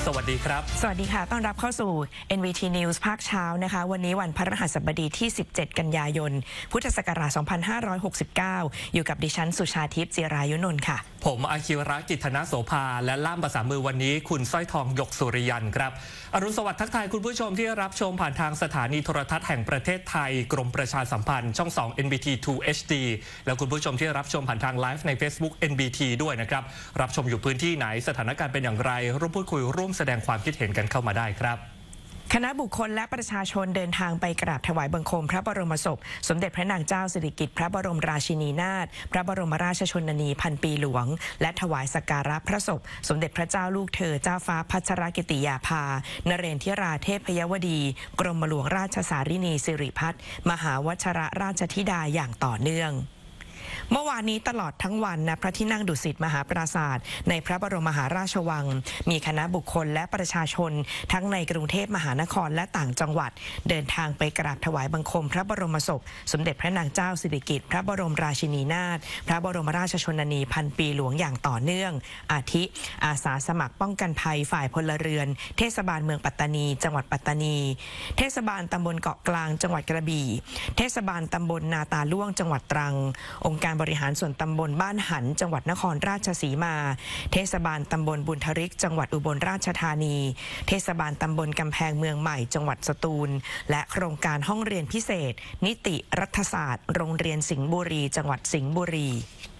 สวัสดีครับสวัสดีค่ะต้อนรับเข้าสู่ NVT News ภาคเช้านะคะวันนี้วันพฤหัสบดีที่17กันยายนพุทธศักราช2569อยู่กับดิฉันสุชาทิพย์จิรายุนนท์ค่ะผมอาคิวระกิตนาโสภาและล่ามภาษามือวันนี้คุณสร้อยทองหยกสุริยันครับอรุณสวัสดิ์ทักทายคุณผู้ชมที่รับชมผ่านทางสถานีโทรทัศน์แห่งประเทศไทยกรมประชาสัมพันธ์ช่อง2 NBT 2 HD แล้วคุณผู้ชมที่รับชมผ่านทางไลฟ์ใน Facebook NBT ด้วยนะครับรับชมอยู่พื้นที่ไหนสถานการณ์เป็นอย่างไรร่วมพูดคุยร่วมแสดงความคิดเห็นกันเข้ามาได้ครับคณะบุคคลและประชาชนเดินทางไปกราบถวายบังคมพระบรมศพสมเด็จพระนางเจ้าสิริกิติ์พระบรมราชินีนาถพระบรมราชชนนีพันปีหลวงและถวายสักการะพระศพสมเด็จพระเจ้าลูกเธอเจ้าฟ้าพัชรกิติยาภานเรนทิราเทพยวดีกรมหลวงราชสารินีสิริพัฒน์มหาวชรราชธิดาอย่างต่อเนื่องเมื่อวานนี้ตลอดทั้งวันณพระที่นั่งดุสิตมหาปราสาทในพระบรมมหาราชวังมีคณะบุคคลและประชาชนทั้งในกรุงเทพมหานครและต่างจังหวัดเดินทางไปกราบถวายบังคมพระบรมศพสมเด็จพระนางเจ้าสิริกิติ์พระบรมราชินีนาถพระบรมราชชนนีพันปีหลวงอย่างต่อเนื่องอาทิอาสาสมัครป้องกันภัยฝ่ายพลเรือนเทศบาลเมืองปัตตานีจังหวัดปัตตานีเทศบาลตำบลเกาะกลางจังหวัดกระบี่เทศบาลตำบลนาตาล่วงจังหวัดตรังองค์การบริหารส่วนตำบลบ้านหันจังหวัดนครราชสีมาเทศบาลตำบลบุญทริกจังหวัดอุบลราชธานีเทศบาลตำบลกำแพงเมืองใหม่จังหวัดสตูลและโครงการห้องเรียนพิเศษนิติรัฐศาสตร์โรงเรียนสิงห์บุรีจังหวัดสิงห์บุรี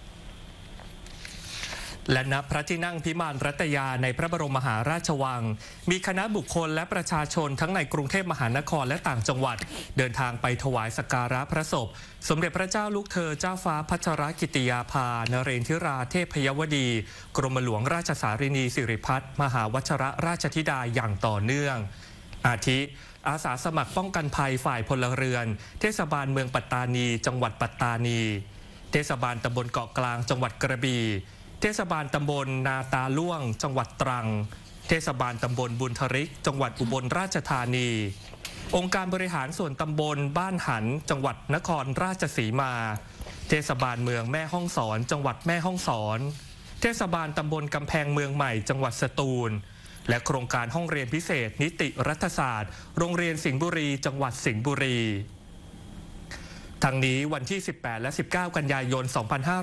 และณพระที่นั่งพิมานรัตยาในพระบรมมหาราชวังมีคณะบุคคลและประชาชนทั้งในกรุงเทพมหานครและต่างจังหวัดเดินทางไปถวายสักการะพระศพสมเด็จพระเจ้าลูกเธอเจ้าฟ้าพัชรกิติยาภานเรนทิราเทพยวดีกรมหลวงราชสารินีสิริพัฒน์มหาวชรราชธิดาอย่างต่อเนื่องอาทิอาสาสมัครป้องกันภัยฝ่ายพลเรือนเทศบาลเมืองปัตตานีจังหวัดปัตตานีเทศบาลตำบลเกาะกลางจังหวัดกระบี่เทศบาลตำบลนาตาล่วงจังหวัดตรังเทศบาลตำบลบุญทริกจังหวัดอุบลราชธานีองค์การบริหารส่วนตำบลบ้านหันจังหวัดนครราชสีมาเทศบาลเมืองแม่ฮ่องสอนจังหวัดแม่ฮ่องสอนเทศบาลตำบลกำแพงเมืองใหม่จังหวัดสตูลและโครงการห้องเรียนพิเศษนิติรัฐศาสตร์โรงเรียนสิงห์บุรีจังหวัดสิงห์บุรีทั้งนี้วันที่18และ19กันยายน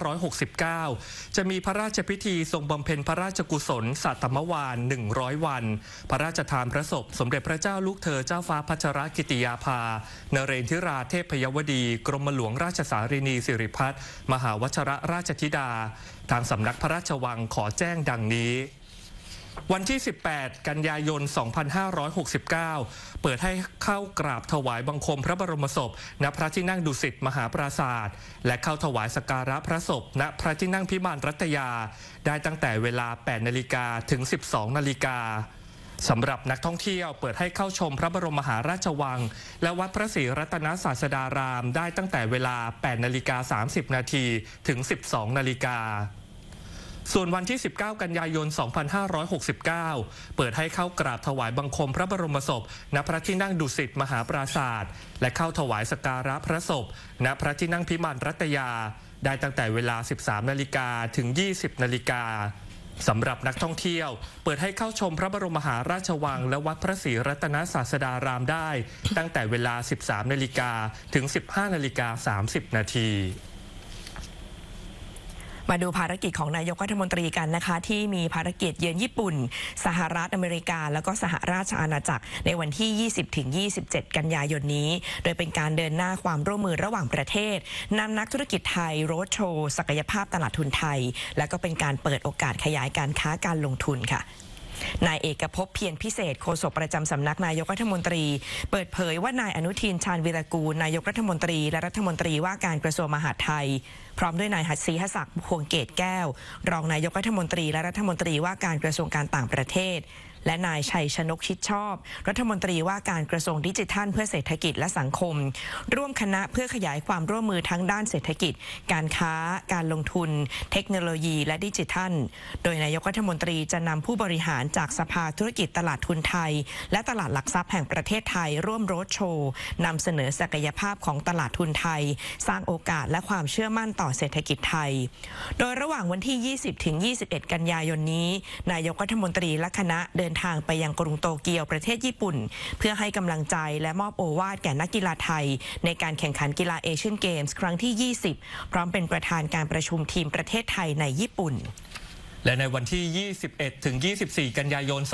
2569จะมีพระราชพิธีทรงบำเพ็ญพระราชกุศลสัตมวาล100วันพระราชทานพระศพสมเด็จพระเจ้าลูกเธอเจ้าฟ้าพัชรกิติยาภานเรนทิราเทพยวดีกรมหลวงราชสารินีสิริพัฒน์มหาวชรราชธิดาทางสำนักพระราชวังขอแจ้งดังนี้วันที่18กันยายน2569เปิดให้เข้ากราบถวายบังคมพระบรมศพณพระที่นั่งดุสิตมหาปราสาทและเข้าถวายสักการะพระศพณพระที่นั่งพิมานรัตยาได้ตั้งแต่เวลา 8 นาฬิกาถึง 12 นาฬิกาสำหรับนักท่องเที่ยวเปิดให้เข้าชมพระบรมมหาราชวังและวัดพระศรีรัตนศาสดารามได้ตั้งแต่เวลา 8 นาฬิกา 30 นาทีถึง 12 นาฬิกาส่วนวันที่19กันยายน2569เปิดให้เข้ากราบถวายบังคมพระบรมศพณพระที่นั่งดุสิตมหาปราสาทและเข้าถวายสักการะพระศพณพระที่นั่งพิมานรัตยาได้ตั้งแต่เวลา 13 นาฬิกาถึง 20 นาฬิกาสำหรับนักท่องเที่ยวเปิดให้เข้าชมพระบรมมหาราชวังและวัดพระศรีรัตนศาสดารามได้ตั้งแต่เวลา 13 นาฬิกาถึง 15 นาฬิกา 30 นาทีมาดูภารกิจของนายกรัฐมนตรีกันนะคะที่มีภารกิจเยือนญี่ปุ่นสหรัฐอเมริกาแล้วก็สหราชอาณาจักรในวันที่ 20-27 กันยายนนี้โดยเป็นการเดินหน้าความร่วมมือระหว่างประเทศนำนักธุรกิจไทยโรดโชว์ศักยภาพตลาดทุนไทยและก็เป็นการเปิดโอกาสขยายการค้าการลงทุนค่ะนายเอกภพเพียรพิเศษโฆษกประจำสำนักนายกรัฐมนตรีเปิดเผยว่านายอนุทินชาญวีรกูลนายกรัฐมนตรีและรัฐมนตรีว่าการกระทรวงมหาดไทยพร้อมด้วยนายหัตถศรีหศักดิ์พวงเกตแก้วรองนายกรัฐมนตรีและรัฐมนตรีว่าการกระทรวงการต่างประเทศ และนายชัยชนกชิดชอบรัฐมนตรีว่าการกระทรวงดิจิทัลเพื่อเศรษฐกิจและสังคมร่วมคณะเพื่อขยายความร่วมมือทั้งด้านเศรษฐกิจการค้าการลงทุนเทคโนโลยีและดิจิทัลโดยนายกรัฐมนตรีจะนำผู้บริหารจากสภาธุรกิจตลาดทุนไทยและตลาดหลักทรัพย์แห่งประเทศไทยร่วมโรดโชว์นำเสนอศักยภาพของตลาดทุนไทยสร้างโอกาสและความเชื่อมั่นต่อเศรษฐกิจไทยโดยระหว่างวันที่ 20-21 กันยายนนี้นายกรัฐมนตรีและคณะเดินนทางไปยังกรุงโตเกียวประเทศญี่ปุ่นเพื่อให้กำลังใจและมอบโอวาทแก่นักกีฬาไทยในการแข่งขันกีฬาเอเชียนเกมส์ครั้งที่ 20 พร้อมเป็นประธานการประชุมทีมประเทศไทยในญี่ปุ่นและในวันที่ 21 ถึง 24 กันยายน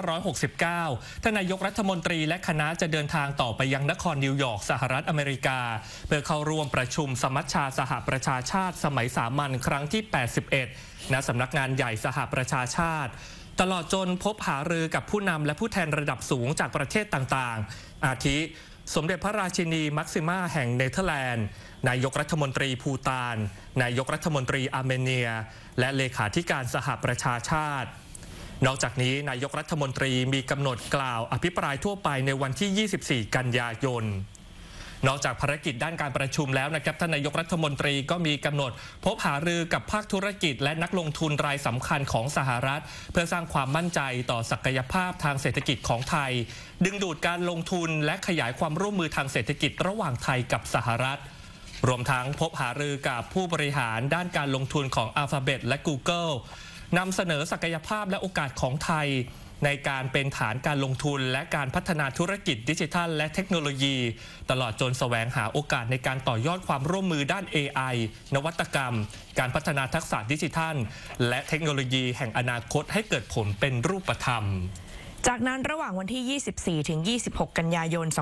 2569 ท่านนายกรัฐมนตรีและคณะจะเดินทางต่อไปยังนครนิวยอร์กสหรัฐอเมริกาเพื่อเข้าร่วมประชุมสมัชชาสหประชาชาติสมัยสามัญครั้งที่ 81 ณ สำนักงานใหญ่สหประชาชาติตลอดจนพบหารือกับผู้นำและผู้แทนระดับสูงจากประเทศต่างๆอาทิสมเด็จพระราชินีมักซิมาแห่งเนเธอร์แลนด์นายกรัฐมนตรีภูฏานนายกรัฐมนตรีอาร์เมเนียและเลขาธิการสหประชาชาตินอกจากนี้นายกรัฐมนตรีมีกำหนดกล่าวอภิปรายทั่วไปในวันที่ 24 กันยายนนอกจากภารกิจด้านการประชุมแล้วนะครับท่านนายกรัฐมนตรีก็มีกำหนดพบหารือกับภาคธุรกิจและนักลงทุนรายสำคัญของสหรัฐเพื่อสร้างความมั่นใจต่อศักยภาพทางเศรษฐกิจของไทยดึงดูดการลงทุนและขยายความร่วมมือทางเศรษฐกิจระหว่างไทยกับสหรัฐรวมทั้งพบหารือกับผู้บริหารด้านการลงทุนของ Alphabet และ Google นำเสนอศักยภาพและโอกาสของไทยในการเป็นฐานการลงทุนและการพัฒนาธุรกิจดิจิทัลและเทคโนโลยีตลอดจนแสวงหาโอกาสในการต่อยอดความร่วมมือด้าน AI นวัตกรรมการพัฒนาทักษะดิจิทัลและเทคโนโลยีแห่งอนาคตให้เกิดผลเป็นรูปธรรมจากนั้นระหว่างวันที่ 24 ถึง 26 กันยายน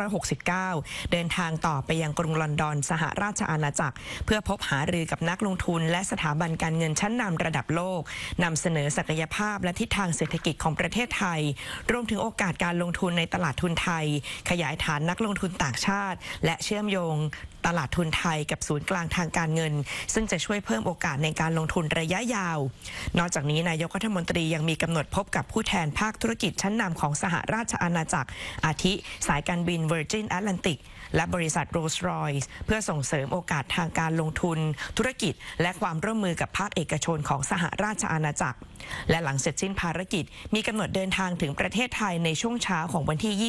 2569 เดินทางต่อไปยังกรุงลอนดอนสหราชอาณาจักรเพื่อพบหารือกับนักลงทุนและสถาบันการเงินชั้นนำระดับโลกนำเสนอศักยภาพและทิศทางเศรษฐกิจของประเทศไทยรวมถึงโอกาสการลงทุนในตลาดทุนไทยขยายฐานนักลงทุนต่างชาติและเชื่อมโยงตลาดทุนไทยกับศูนย์กลางทางการเงินซึ่งจะช่วยเพิ่มโอกาสในการลงทุนระยะยาวนอกจากนี้นายกรัฐมนตรียังมีกำหนดพบกับผู้แทนภาคธุรกิจชั้นนำของสหราชอาณาจักรอาทิสายการบิน Virgin Atlantic และบริษัท Rolls-Royce เพื่อส่งเสริมโอกาสทางการลงทุนธุรกิจและความร่วมมือกับภาคเอกชนของสหราชอาณาจักรและหลังเสร็จสิ้นภารกิจมีกำหนดเดินทางถึงประเทศไทยในช่วงเช้าของวันที่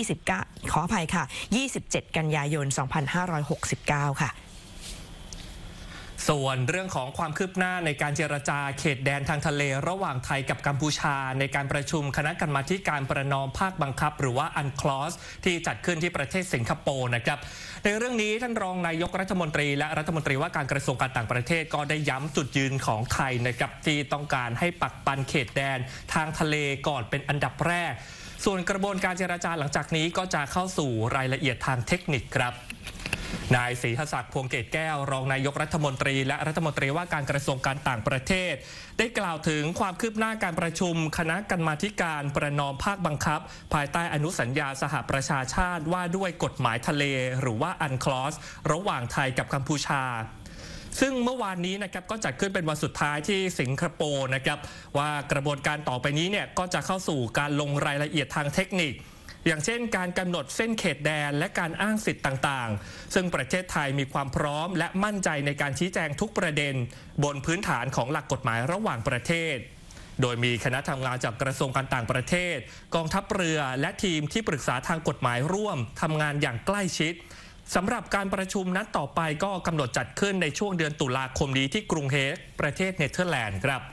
27 กันยายน 2569 ค่ะส่วนเรื่องของความคืบหน้าในการเจรจาเขตแดนทางทะเลระหว่างไทยกับกัมพูชาในการประชุมคณะกรรมาธิการประนอมภาคบังคับหรือว่าอันคลอสที่จัดขึ้นที่ประเทศสิงคโปร์นะครับในเรื่องนี้ท่านรองนายกรัฐมนตรีและรัฐมนตรีว่าการกระทรวงการต่างประเทศก็ได้ย้ำจุดยืนของไทยนะครับที่ต้องการให้ปักปันเขตแดนทางทะเลก่อนเป็นอันดับแรกส่วนกระบวนการเจรจาหลังจากนี้ก็จะเข้าสู่รายละเอียดทางเทคนิคครับนายศรีหศักดิ์พวงเกตแก้วรองนายกรัฐมนตรีและรัฐมนตรีว่าการกระทรวงการต่างประเทศได้กล่าวถึงความคืบหน้าการประชุมคณะกรรมาธิการประนอมภาคบังคับภายใต้อนุสัญญาสหประชาชาติว่าด้วยกฎหมายทะเลหรือว่าอันคลอสระหว่างไทยกับกัมพูชาซึ่งเมื่อวานนี้นะครับก็จัดขึ้นเป็นวันสุดท้ายที่สิงคโปร์นะครับว่ากระบวนการต่อไปนี้เนี่ยก็จะเข้าสู่การลงรายละเอียดทางเทคนิคอย่างเช่นการกำหนดเส้นเขตแดนและการอ้างสิทธิ์ต่างๆซึ่งประเทศไทยมีความพร้อมและมั่นใจในการชี้แจงทุกประเด็นบนพื้นฐานของหลักกฎหมายระหว่างประเทศโดยมีคณะทำงานจากกระทรวงการต่างประเทศกองทัพเรือและทีมที่ปรึกษาทางกฎหมายร่วมทำงานอย่างใกล้ชิดสำหรับการประชุมนัดต่อไปก็กำหนดจัดขึ้นในช่วงเดือนตุลาคมนี้ที่กรุงเฮกประเทศเนเธอร์แลนด์ครับ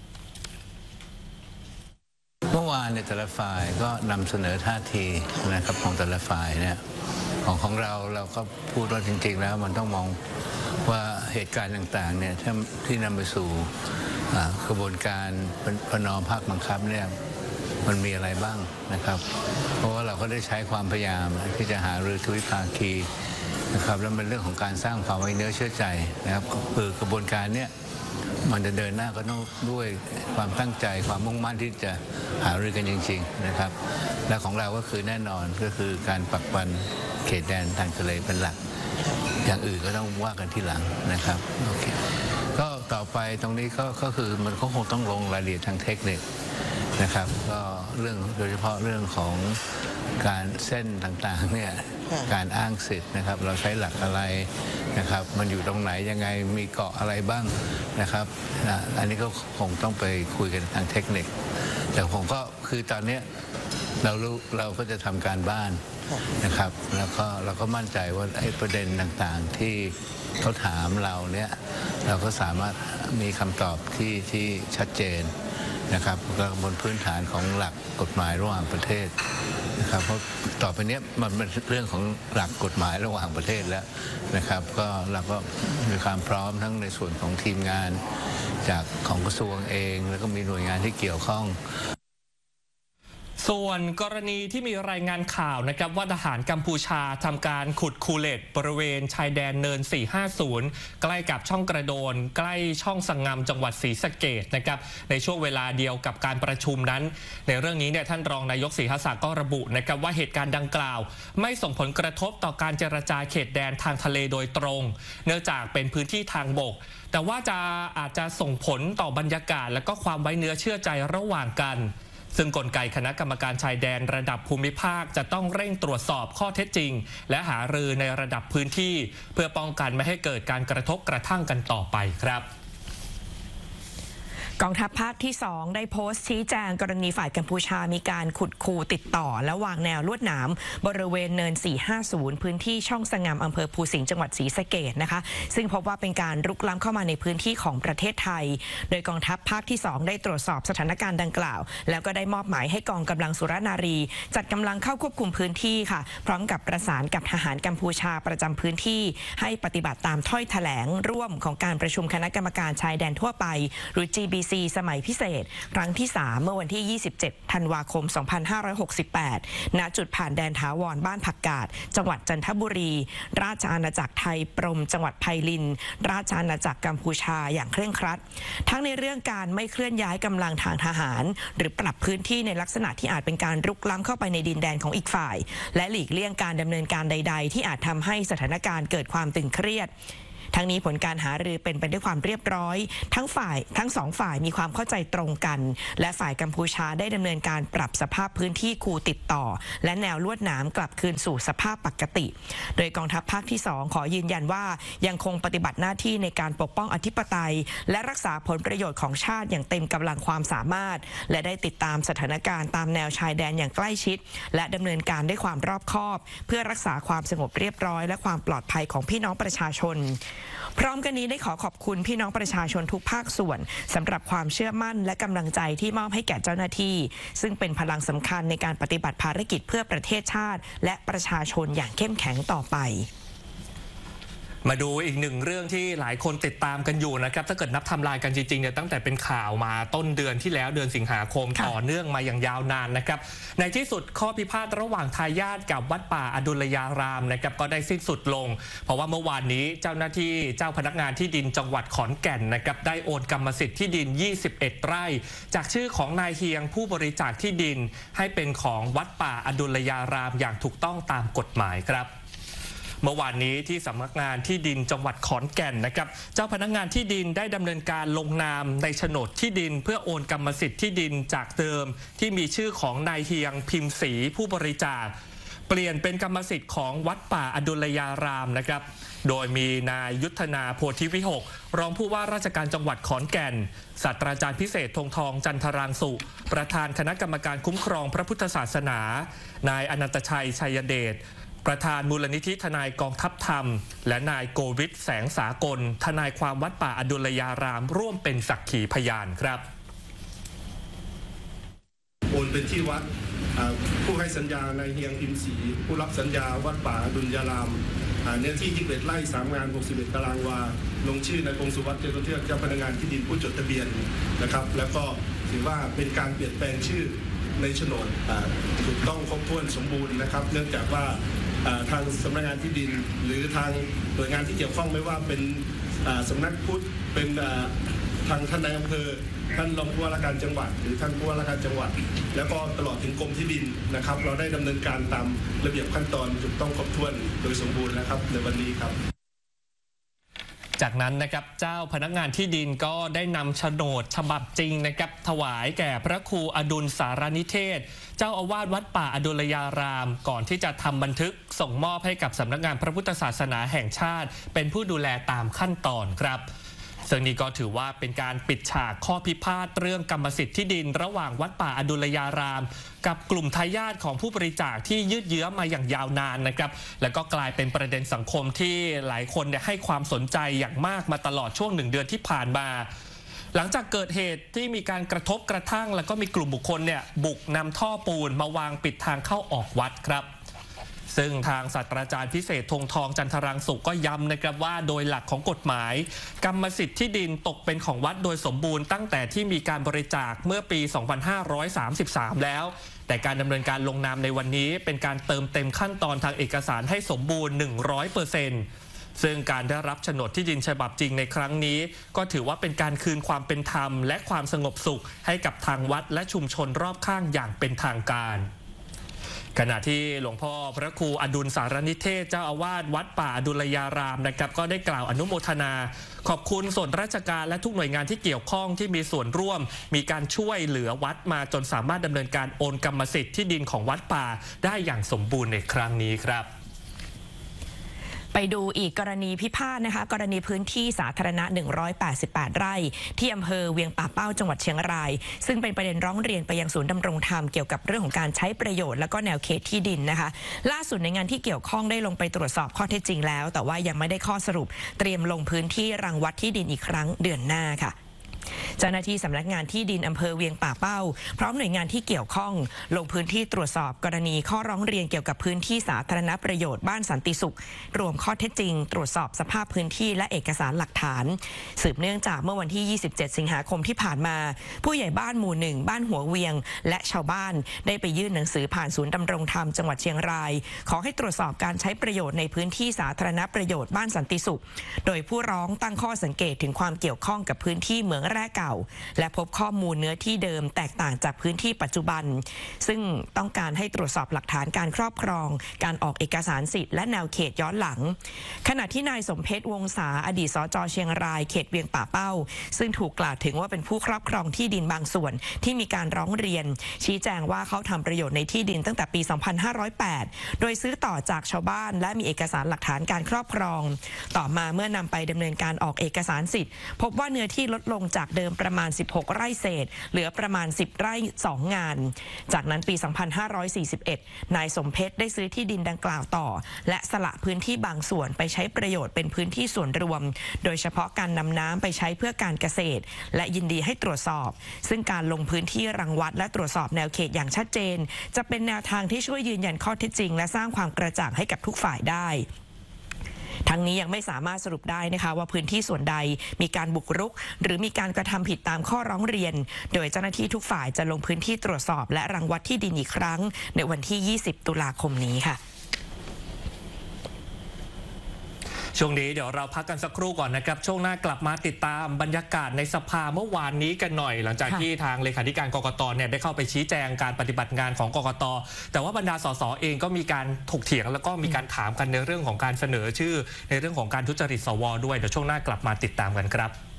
เมื่อวานในแต่ละฝ่ายก็นำเสนอท่าทีนะครับของแต่ละฝ่ายเนี่ยของเราก็พูดว่าจริงๆแล้วมันต้องมองว่าเหตุการณ์ต่างๆเนี่ยที่นำไปสู่กระบวนการประนอมภาคบังคับเนี่ยมันมีอะไรบ้างนะครับเพราะว่าเราก็ได้ใช้ความพยายามที่จะหารือทวิภาคีนะครับแล้วเป็นเรื่องของการสร้างความไว้เนื้อเชื่อใจนะครับคือกระบวนการเนี่ยมันจะเดินหน้าก็ต้องด้วยความตั้งใจความมุ่งมั่นที่จะหารือกันจริงๆนะครับและของเราก็คือแน่นอนก็คือการปักปันเขตแดนทางทะเลเป็นหลักอย่างอื่นก็ต้องว่ากันทีหลังนะครับโอเคก็ต่อไปตรงนี้ก็คือมันก็คงต้องลงรายละเอียดทางเทคนิคนะครับก็เรื่องโดยเฉพาะเรื่องของการเส้นต่างๆเนี่ยการอ้างสิทธิ์นะครับเราใช้หลักอะไรนะครับมันอยู่ตรงไหนยังไงมีเกาะอะไรบ้างนะครับอันนี้ก็คงต้องไปคุยกันทางเทคนิคแต่ผมก็คือตอนนี้เราก็จะทำการบ้านนะครับแล้วก็เราก็มั่นใจว่าไอ้ประเด็นต่างๆที่เขาถามเราเนี่ยเราก็สามารถมีคำตอบที่ชัดเจนนะครับก็บนพื้นฐานของหลักกฎหมายระหว่างประเทศนะครับเพราะต่อไปนี้มันเป็นเรื่องของหลักกฎหมายระหว่างประเทศแล้วนะครับก็เราก็มีความพร้อมทั้งในส่วนของทีมงานจากของกระทรวงเองแล้วก็มีหน่วยงานที่เกี่ยวข้องส่วนกรณีที่มีรายงานข่าวนะครับว่าทหารกัมพูชาทำการขุดคูเลตบริเวณชายแดนเนิน 450 ใกล้กับช่องกระโดนใกล้ช่องสังงำจังหวัดศรีสะเกษนะครับในช่วงเวลาเดียวกับการประชุมนั้นในเรื่องนี้เนี่ยท่านรองนายกศรีหศักดิ์ก็ระบุนะครับว่าเหตุการณ์ดังกล่าวไม่ส่งผลกระทบต่อการเจรจาเขตแดนทางทะเลโดยตรงเนื่องจากเป็นพื้นที่ทางบกแต่ว่าอาจจะส่งผลต่อบรรยากาศและก็ความไว้เนื้อเชื่อใจระหว่างกันซึ่งกลไกคณะกรรมการชายแดนระดับภูมิภาคจะต้องเร่งตรวจสอบข้อเท็จจริงและหารือในระดับพื้นที่เพื่อป้องกันไม่ให้เกิดการกระทบกระทั่งกันต่อไปครับกองทัพภาคที่2ได้โพสต์ชี้แจงกรณีฝ่ายกัมพูชามีการขุดคูติดต่อและวางแนวลวดหนามบริเวณเนิน 450 พื้นที่ช่องสงามอำเภอภูสิงห์จังหวัดศรีสะเกษนะคะซึ่งพบว่าเป็นการรุกล้ำเข้ามาในพื้นที่ของประเทศไทยโดยกองทัพภาคที่2ได้ตรวจสอบสถานการณ์ดังกล่าวแล้วก็ได้มอบหมายให้กองกำลังสุรนารีจัดกำลังเข้าควบคุมพื้นที่ค่ะพร้อมกับประสานกับทหารกัมพูชาประจำพื้นที่ให้ปฏิบัติตามถ้อยแถลงร่วมของการประชุมคณะกรรมการชายแดนทั่วไปหรือ GBC สมัยพิเศษครั้งที่3เมื่อวันที่ 27 ธันวาคม 2568 ณ จุดผ่านแดนถาวรบ้านผักกาดจังหวัดจันทบุรีราชอาณาจักรไทยปรมจังหวัดไพลินราชอาณาจักรกัมพูชาอย่างเคร่งครัดทั้งในเรื่องการไม่เคลื่อนย้ายกำลังทางทหารหรือปรับพื้นที่ในลักษณะที่อาจเป็นการรุกล้ำเข้าไปในดินแดนของอีกฝ่ายและหลีกเลี่ยงการดำเนินการใดๆที่อาจทำให้สถานการณ์เกิดความตึงเครียดทั้งนี้ผลการหารือเป็นไปด้วยความเรียบร้อยทั้งสองฝ่ายมีความเข้าใจตรงกันและฝ่ายกัมพูชาได้ดำเนินการปรับสภาพพื้นที่คูติดต่อและแนวลวดหนามกลับคืนสู่สภาพปกติโดยกองทัพภาคที่2ขอยืนยันว่ายังคงปฏิบัติหน้าที่ในการปกป้องอธิปไตยและรักษาผลประโยชน์ของชาติอย่างเต็มกำลังความสามารถและได้ติดตามสถานการณ์ตามแนวชายแดนอย่างใกล้ชิดและดำเนินการด้วยความรอบคอบเพื่อรักษาความสงบเรียบร้อยและความปลอดภัยของพี่น้องประชาชนพร้อมกันนี้ได้ขอขอบคุณพี่น้องประชาชนทุกภาคส่วนสำหรับความเชื่อมั่นและกำลังใจที่มอบให้แก่เจ้าหน้าที่ซึ่งเป็นพลังสำคัญในการปฏิบัติภารกิจเพื่อประเทศชาติและประชาชนอย่างเข้มแข็งต่อไปมาดูอีกหนึ่งเรื่องที่หลายคนติดตามกันอยู่นะครับถ้าเกิดนับไทม์ไลน์กันจริงๆเนี่ยตั้งแต่เป็นข่าวมาต้นเดือนที่แล้วเดือนสิงหาคมต่อเนื่องมาอย่างยาวนานนะครับในที่สุดข้อพิพาทระหว่างทายาทกับวัดป่าอดุลยารามนะครับก็ได้สิ้นสุดลงเพราะว่าเมื่อวานนี้เจ้าหน้าที่เจ้าพนักงานที่ดินจังหวัดขอนแก่นนะครับได้โอนกรรมสิทธิ์ที่ดิน21 ไร่จากชื่อของนายเฮียงผู้บริจาคที่ดินให้เป็นของวัดป่าอดุลยารามอย่างถูกต้องตามกฎหมายครับเมื่อวานนี้ที่สำนักงานที่ดินจังหวัดขอนแก่นนะครับเจ้าพนักงานที่ดินได้ดำเนินการลงนามในโฉนดที่ดินเพื่อโอนกรรมสิทธิ์ที่ดินจากเดิมที่มีชื่อของนายเฮียงพิมพ์ศรีผู้บริจาคเปลี่ยนเป็นกรรมสิทธิ์ของวัดป่าอดุลยารามนะครับโดยมีนายยุทธนาโพธิวิหกรองผู้ว่าราชการจังหวัดขอนแก่นศาสตราจารย์พิเศษธงทองจันทรางสุประธานคณะกรรมการคุ้มครองพระพุทธศาสนานายอนันตชัยชัยเดชประธานมูลนิธิทนายกองทัพธรรมและนายโกวิทแสงสากลทนายความวัดป่าอดุลยารามร่วมเป็นสักขีพยานครับโอนเป็นที่วัดผู้ให้สัญญานายเฮียงพิมพ์ศรีผู้รับสัญญาวัดป่าอดุลยารามเนื้อที่21 ไร่3 งาน 61 ตารางวาลงชื่อนายพงศ์สุวัฒน์เจริญเทือกเจ้าพนักงานที่ดินผู้จดทะเบียนนะครับแล้วก็ถือว่าเป็นการเปลี่ยนแปลงชื่อในโฉนดถูกต้องครบถ้วนสมบูรณ์นะครับเนื่องจากว่าทางสำนักงานที่ดินหรือทางหน่วยงานที่เกี่ยวข้องไม่ว่าเป็นสำนักพุทธเป็นทางท่านนายอำเภอท่านรองผู้ว่าราชการจังหวัดหรือท่านผู้ว่าราชการจังหวัดแล้วก็ตลอดถึงกรมที่ดินนะครับเราได้ดำเนินการตามระเบียบขั้นตอนถูกต้องครบถ้วนโดยสมบูรณ์แล้วครับในวันนี้ครับจากนั้นนะครับเจ้าพนักงานที่ดินก็ได้นำโฉนดฉบับจริงนะครับถวายแก่พระครูอดุลสารนิเทศเจ้าอาวาสวัดป่าอดุลยารามก่อนที่จะทำบันทึกส่งมอบให้กับสำนักงานพระพุทธศาสนาแห่งชาติเป็นผู้ดูแลตามขั้นตอนครับซึ่งนี้ก็ถือว่าเป็นการปิดฉากข้อพิพาทเรื่องกรรมสิทธิ์ที่ดินระหว่างวัดป่าอดุลยารามกับกลุ่มทายาทของผู้บริจาคที่ยืดเยื้อมาอย่างยาวนานนะครับแล้วก็กลายเป็นประเด็นสังคมที่หลายคนให้ความสนใจอย่างมากมาตลอดช่วง1 เดือนที่ผ่านมาหลังจากเกิดเหตุที่มีการกระทบกระทั่งแล้วก็มีกลุ่มบุคคลเนี่ยบุกนำท่อปูนมาวางปิดทางเข้าออกวัดครับซึ่งทางศาสตราจารย์พิเศษธงทองจันทรังสุขก็ย้ำนะครับว่าโดยหลักของกฎหมายกรรมสิทธิ์ที่ดินตกเป็นของวัดโดยสมบูรณ์ตั้งแต่ที่มีการบริจาคเมื่อปี 2533 แล้วแต่การดำเนินการลงนามในวันนี้เป็นการเติมเต็มขั้นตอนทางเอกสารให้สมบูรณ์ 100%ซึ่งการได้รับโฉนดที่ดินฉบับจริงในครั้งนี้ก็ถือว่าเป็นการคืนความเป็นธรรมและความสงบสุขให้กับทางวัดและชุมชนรอบข้างอย่างเป็นทางการขณะที่หลวงพ่อพระครูอดุลสารนิเทศเจ้าอาวาสวัดป่าอดุลยารามนะครับก็ได้กล่าวอนุโมทนาขอบคุณส่วนราชการและทุกหน่วยงานที่เกี่ยวข้องที่มีส่วนร่วมมีการช่วยเหลือวัดมาจนสามารถดำเนินการโอนกรรมสิทธิ์ที่ดินของวัดป่าได้อย่างสมบูรณ์ในครั้งนี้ครับไปดูอีกกรณีพิพาทนะคะกรณีพื้นที่สาธารณะ188ไร่ที่อำเภอเวียงป่าเป้าจังหวัดเชียงรายซึ่งเป็นประเด็นร้องเรียนไปยังศูนย์ดำรงธรรมเกี่ยวกับเรื่องของการใช้ประโยชน์และก็แนวเขตที่ดินนะคะล่าสุดในงานที่เกี่ยวข้องได้ลงไปตรวจสอบข้อเท็จจริงแล้วแต่ว่ายังไม่ได้ข้อสรุปเตรียมลงพื้นที่รังวัดที่ดินอีกครั้งเดือนหน้าค่ะเจ้าหน้าที่สำนักงานที่ดินอำเภอเวียงป่าเป้าพร้อมหน่วยงานที่เกี่ยวข้องลงพื้นที่ตรวจสอบกรณีข้อร้องเรียนเกี่ยวกับพื้นที่สาธารณประโยชน์บ้านสันติสุขรวมข้อเท็จจริงตรวจสอบสภาพพื้นที่และเอกสารหลักฐานสืบเนื่องจากเมื่อวันที่27สิงหาคมที่ผ่านมาผู้ใหญ่บ้านหมู่1บ้านหัวเวียงและชาวบ้านได้ไปยื่นหนังสือผ่านศูนย์ดำรงธรรมจังหวัดเชียงรายขอให้ตรวจสอบการใช้ประโยชน์ในพื้นที่สาธารณประโยชน์บ้านสันติสุขโดยผู้ร้องตั้งข้อสังเกตถึงความเกี่ยวข้องกับพื้นที่เหมืองแร่เก่าและพบข้อมูลเนื้อที่เดิมแตกต่างจากพื้นที่ปัจจุบันซึ่งต้องการให้ตรวจสอบหลักฐานการครอบครองการออกเอกสารสิทธิ์และแนวเขตย้อนหลังขณะที่นายสมเพชรวงศาอดีตสจ.เชียงรายเขตเวียงป่าเป้าซึ่งถูกกล่าวถึงว่าเป็นผู้ครอบครองที่ดินบางส่วนที่มีการร้องเรียนชี้แจงว่าเขาทำประโยชน์ในที่ดินตั้งแต่ปี 2508 โดยซื้อต่อจากชาวบ้านและมีเอกสารหลักฐานการครอบครองต่อมาเมื่อนำไปดำเนินการออกเอกสารสิทธิ์พบว่าเนื้อที่ลดลงจากเดิมประมาณ16 ไร่เศษเหลือประมาณ10 ไร่ 2 งานจากนั้นปี 2541 นายสมเพชรได้ซื้อที่ดินดังกล่าวต่อและสละพื้นที่บางส่วนไปใช้ประโยชน์เป็นพื้นที่ส่วนรวมโดยเฉพาะการนำน้ำไปใช้เพื่อการเกษตรและยินดีให้ตรวจสอบซึ่งการลงพื้นที่รังวัดและตรวจสอบแนวเขตอย่างชัดเจนจะเป็นแนวทางที่ช่วยยืนยันข้อเท็จจริงและสร้างความกระจ่างให้กับทุกฝ่ายได้ทั้งนี้ยังไม่สามารถสรุปได้นะคะว่าพื้นที่ส่วนใดมีการบุกรุกหรือมีการกระทำผิดตามข้อร้องเรียนโดยเจ้าหน้าที่ทุกฝ่ายจะลงพื้นที่ตรวจสอบและรังวัดที่ดินอีกครั้งในวันที่20ตุลาคมนี้ค่ะช่วงนี้เดี๋ยวเราพักกันสักครู่ก่อนนะครับช่วงหน้ากลับมาติดตามบรรยากาศในสภาเมื่อวานนี้กันหน่อยหลังจากที่ทางเลขาธิการกกตเนี่ยได้เข้าไปชี้แจงการปฏิบัติงานของกกตแต่ว่าบรรดาสสเองก็มีการถกเถียงแล้วก็มีการถามกันในเรื่องของการเสนอชื่อในเรื่องของการทุจริตสวด้วยเดี๋ยวช่วงหน้ากลับมาติดตามกันครับ